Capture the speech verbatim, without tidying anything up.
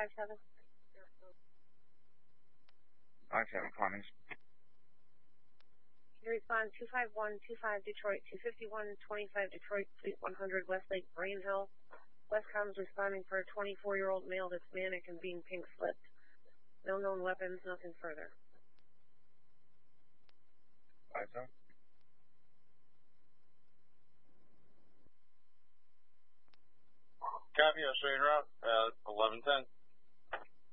five seven. five seven, Clemens. You respond two five one two five Detroit, two fifty-one twenty-five Detroit, Fleet one hundred Westlake, Brain Hill. Westcom's responding for a twenty-four-year-old male that's manic and being pink-slipped. No known weapons, nothing further. five seven. Copy, Australian route, uh, eleven ten.